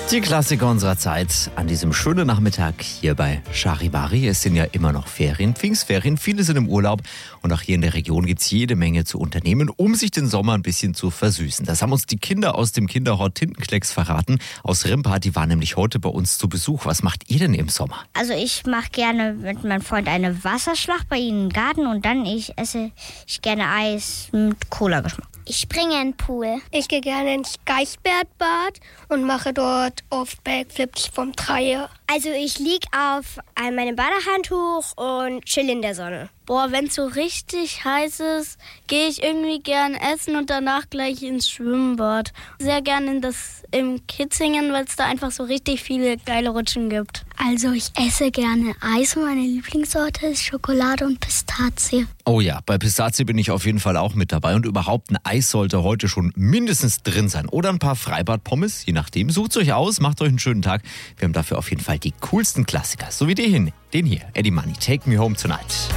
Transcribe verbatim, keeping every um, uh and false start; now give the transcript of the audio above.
Die Klassiker unserer Zeit an diesem schönen Nachmittag hier bei Charivari. Es sind ja immer noch Ferien, Pfingstferien, viele sind im Urlaub und auch hier in der Region gibt es jede Menge zu unternehmen, um sich den Sommer ein bisschen zu versüßen. Das haben uns die Kinder aus dem Kinderhort Tintenklecks verraten. Aus Rimpa, die waren nämlich heute bei uns zu Besuch. Was macht ihr denn im Sommer? Also ich mache gerne mit meinem Freund eine Wasserschlacht bei ihnen im Garten und dann ich esse ich gerne Eis mit Cola-Geschmack. Ich springe in den Pool. Ich gehe gerne ins Geichbergbad und mache dort oft Backflips vom Dreier. Also ich liege auf meinem Badehandtuch und chill in der Sonne. Boah, wenn es so richtig heiß ist, gehe ich irgendwie gern essen und danach gleich ins Schwimmbad. Sehr gerne in das im Kitzingen, weil es da einfach so richtig viele geile Rutschen gibt. Also ich esse gerne Eis und meine Lieblingssorte ist Schokolade und Pistazie. Oh ja, bei Pistazie bin ich auf jeden Fall auch mit dabei und überhaupt ein Eis sollte heute schon mindestens drin sein. Oder ein paar Freibad-Pommes, je nachdem. Sucht euch aus, macht euch einen schönen Tag. Wir haben dafür auf jeden Fall die coolsten Klassiker, so wie den, den hier, Eddie Money, Take Me Home Tonight.